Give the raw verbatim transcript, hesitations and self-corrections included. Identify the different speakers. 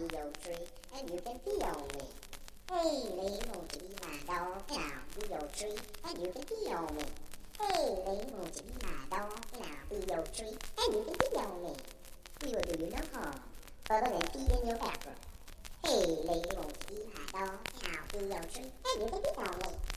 Speaker 1: be your tree, and you can feel me. Hey, lady moon to be my dog, and I'll be your tree, and you can feel me. Hey, lady moon to be my dog, and I'll be your tree, and you can feel me. We will do you no harm, other than feed in your bathroom. Hey, lady moon to be my dog, and I'll be your tree, and you can feel me.